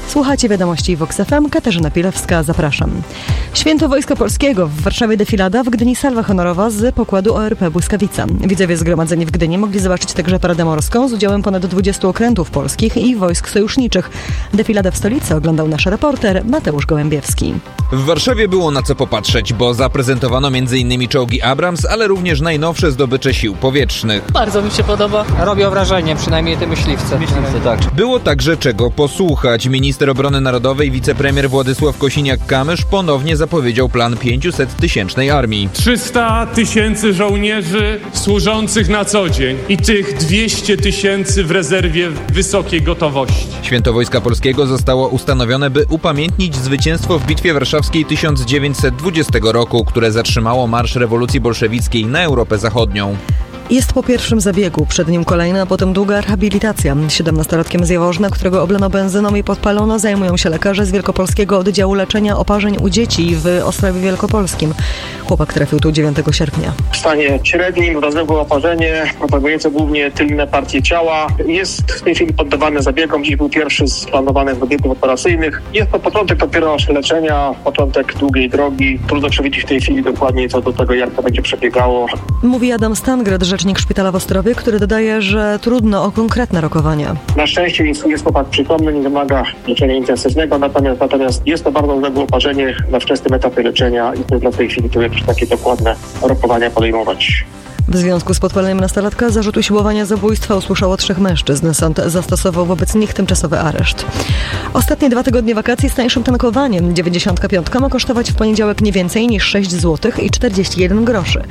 Słuchacie wiadomości Vox FM, Katarzyna Pilewska, zapraszam. Święto Wojska Polskiego, w Warszawie defilada, w Gdyni salwa honorowa z pokładu ORP Błyskawica. Widzowie zgromadzeni w Gdyni mogli zobaczyć także paradę morską z udziałem ponad 20 okrętów polskich i wojsk sojuszniczych. Defiladę w stolicy oglądał nasz reporter Mateusz Gołębiewski. W Warszawie było na co popatrzeć, bo zaprezentowano m.in. czołgi Abrams, ale również najnowsze zdobycze sił powietrznych. Bardzo mi się podoba. Robią wrażenie, przynajmniej te myśliwce. Tak. Było także czego posłuchać. Minister Obrony Narodowej, wicepremier Władysław Kosiniak-Kamysz ponownie zapowiedział plan 500-tysięcznej armii. 300 000 żołnierzy służących na co dzień i tych 200 000 w rezerwie wysokiej gotowości. Święto Wojska Polskiego zostało ustanowione, by upamiętnić zwycięstwo w Bitwie Warszawskiej 1920 roku, które zatrzymało marsz rewolucji bolszewickiej na Europę Zachodnią. Jest po pierwszym zabiegu, przed nim kolejna, a potem długa rehabilitacja. 17-latkiem z Jaworzna, którego oblano benzyną i podpalono, zajmują się lekarze z Wielkopolskiego Oddziału Leczenia Oparzeń u Dzieci w Ostrowie Wielkopolskim. Chłopak trafił tu 9 sierpnia. W stanie średnim, rozległe oparzenie, propagujące głównie tylne partie ciała. Jest w tej chwili poddawany zabiegom. Dziś był pierwszy z planowanych zabiegów operacyjnych. Jest to początek dopiero leczenia, początek długiej drogi. Trudno przewidzieć w tej chwili dokładnie co do tego, jak to będzie przebiegało. Mówi Adam Stangret, rzecznik szpitala w Ostrowie, który dodaje, że trudno o konkretne rokowania. Na szczęście jest chłopak przytomny, nie wymaga leczenia intensywnego, natomiast jest to bardzo uległe oparzenie na wczesnym etapie leczenia i trudno w tej chwili tu jakieś takie dokładne rokowania podejmować. W związku z podpaleniem nastolatka zarzut usiłowania zabójstwa usłyszało 3 mężczyzn. Sąd zastosował wobec nich tymczasowy areszt. Ostatnie 2 tygodnie wakacji z tańszym tankowaniem. 95 ma kosztować w poniedziałek nie więcej niż 6 zł i 41 groszy.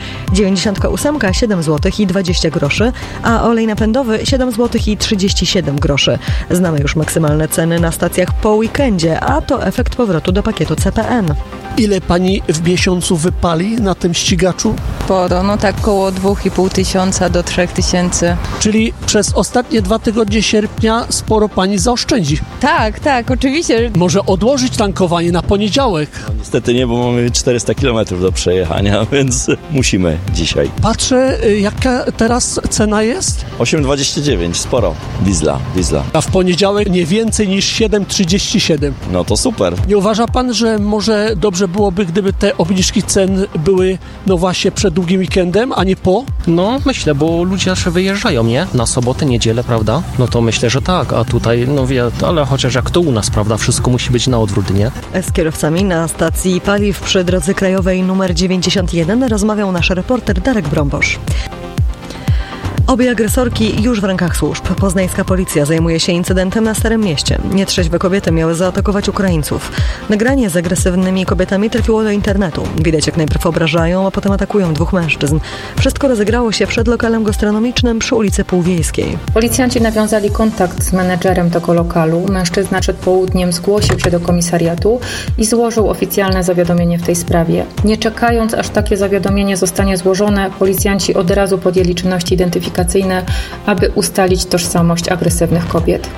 98 7 zł i 20 groszy, a olej napędowy 7 zł i 37 groszy. Znamy już maksymalne ceny na stacjach po weekendzie, a to efekt powrotu do pakietu CPN. Ile pani w miesiącu wypali na tym ścigaczu? Sporo, tak koło 2500 do 3000. Czyli przez ostatnie 2 tygodnie sierpnia sporo pani zaoszczędzi. Tak, oczywiście. Może odłożyć tankowanie na poniedziałek? Niestety nie, bo mamy 400 km do przejechania, więc musimy dzisiaj. Patrzę, jaka teraz cena jest? 8,29, sporo. Diesla. A w poniedziałek nie więcej niż 7,37. No to super. Nie uważa pan, że może dobrze byłoby, gdyby te obniżki cen były właśnie przed długim weekendem, a nie po? No myślę, bo ludzie aż wyjeżdżają, nie? Na sobotę, niedzielę, prawda? No to myślę, że tak, a tutaj, ale chociaż jak to u nas, prawda? Wszystko musi być na odwrót, nie? Z kierowcami na stacji paliw przy drodze krajowej nr 91 rozmawiał nasz reporter Darek Brąbosz. Obie agresorki już w rękach służb. Poznańska policja zajmuje się incydentem na Starym Mieście. Nietrzeźwe kobiety miały zaatakować Ukraińców. Nagranie z agresywnymi kobietami trafiło do internetu. Widać, jak najpierw obrażają, a potem atakują 2 mężczyzn. Wszystko rozegrało się przed lokalem gastronomicznym przy ulicy Półwiejskiej. Policjanci nawiązali kontakt z menedżerem tego lokalu. Mężczyzna przed południem zgłosił się do komisariatu i złożył oficjalne zawiadomienie w tej sprawie. Nie czekając, aż takie zawiadomienie zostanie złożone, policjanci od razu podjęli czynności identyfikacyjne, aby ustalić tożsamość agresywnych kobiet.